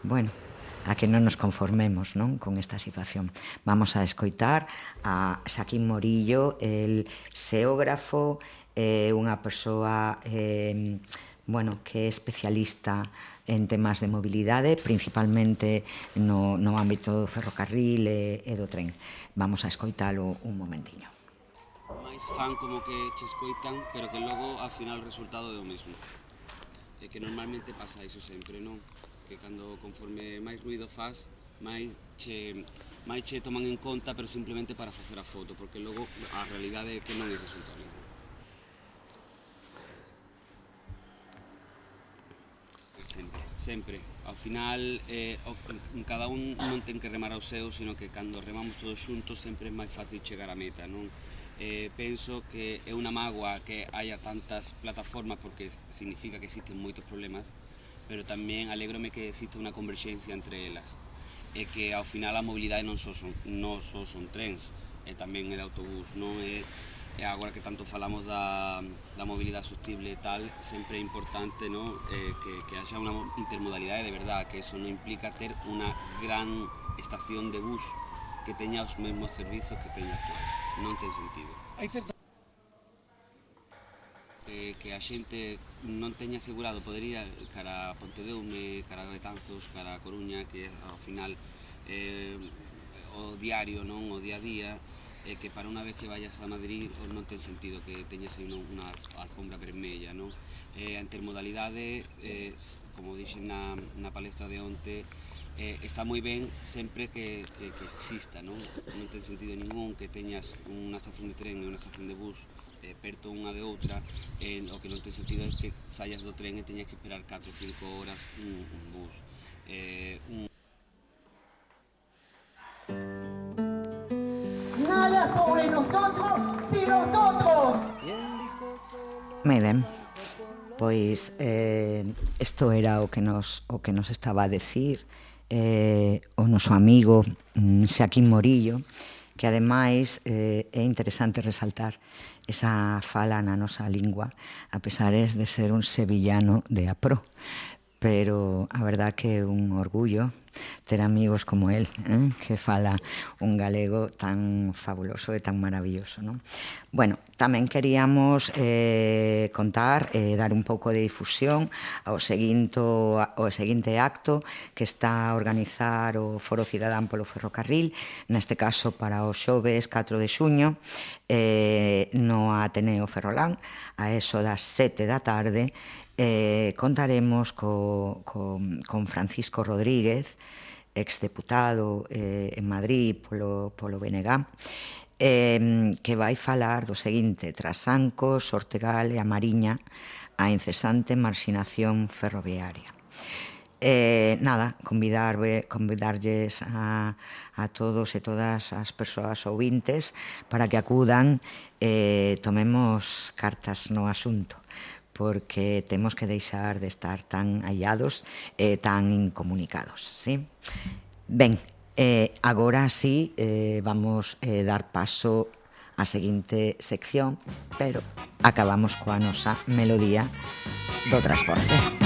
bueno, a que non nos conformemos, non, con esta situación. Vamos a escoitar a Xaquín Morillo, el xeógrafo, unha persoa bueno, que é especialista en temas de mobilidade, principalmente no ámbito do ferrocarril e do tren. Vamos a escoitalo un momentiño. Máis fan como que che escoitan, pero que logo ao final o resultado é o mesmo. E que normalmente pasa iso sempre, non? Que cando conforme máis ruido faz, máis che toman en conta, pero simplemente para facer a foto, porque logo a realidade é que non é resultado. Sempre. Ao final, cada un non ten que remar ao seu, sino que cando remamos todos xuntos sempre é máis fácil chegar á meta, non? Penso que é unha mágoa que haya tantas plataformas porque significa que existen moitos problemas, pero tamén alégrome que exista unha converxencia entre elas e que ao final a mobilidade non só son trens, e tamén é de autobús, non é. E agora que tanto falamos da mobilidade sostible e tal, sempre é importante, no? Que haxa unha intermodalidade de verdad, que eso non implica ter unha gran estación de bus que teña os mesmos servizos que teña todo. Non ten sentido. Que a xente non teña asegurado poder ir cara a Pontedeume, cara a Betanzos, cara a Coruña, que ao final o diario, non, o día a día, que para unha vez que vayas a Madrid non ten sentido que teñas unha alfombra vermella, non? A intermodalidade, como dixen na palestra de onte, está moi ben sempre que exista, non? Non ten sentido ningún que teñas unha estación de tren e unha estación de bus perto unha de outra, o que non ten sentido é que saias do tren e teñas que esperar 4 ou 5 horas un bus. Nada sobre nosotros, sin nosotros. Moi ben, pois isto era o que nos estaba a decir o noso amigo Xaquín Morillo, que ademais é interesante resaltar esa fala na nosa lingua, a pesar de ser un sevillano de apró. Pero a verdad que é un orgullo ter amigos como él, que fala un galego tan fabuloso e tan maravilloso, non? Bueno, tamén queríamos contar, dar un pouco de difusión ao seguinte acto que está a organizar o Foro Cidadán polo Ferrocarril, neste caso para o xoves 4 de xuño, no Ateneo Ferrolán, a eso das 7 da tarde. Contaremos con Francisco Rodríguez, exdeputado en Madrid polo BNG, que vai falar do seguinte: Trasancos, Ortegal e a Mariña, a incesante marxinación ferroviaria. Nada, convidarlles a todos e todas as persoas ouvintes para que acudan e tomemos cartas no asunto, porque temos que deixar de estar tan aillados e tan incomunicados, sí? Ben, agora sí vamos dar paso á seguinte sección, pero acabamos coa nosa melodía do transporte.